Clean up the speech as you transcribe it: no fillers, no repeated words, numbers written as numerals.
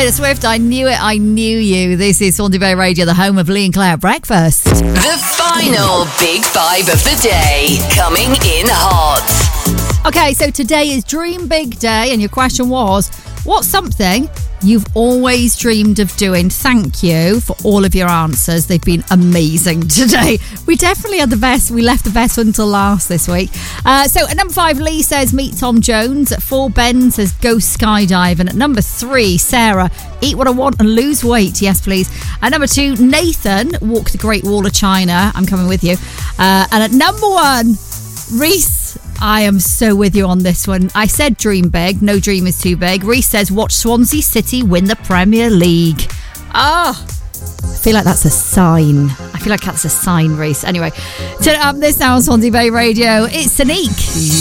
Taylor Swift, I knew it, I knew you. This is Swansea Bay Radio, the home of Lee and Claire Breakfast. The final Big Five of the day, coming in hot. Okay, so today is Dream Big Day, and your question was, what's something you've always dreamed of doing? Thank you for all of your answers. They've been amazing today. We definitely had the best. We left the best one until last this week. So at number 5, Lee says meet Tom Jones. At 4, Ben says go skydiving. At number 3, Sarah, eat what I want and lose weight. Yes, please. At number 2, Nathan, walk the Great Wall of China. I'm coming with you. And at number 1, Reese, I am so with you on this one. I said dream big. No dream is too big. Reese says watch Swansea City win the Premier League. I feel like that's a sign. Reese. Anyway, turn it up. This now on Swansea Bay Radio. It's Sonique.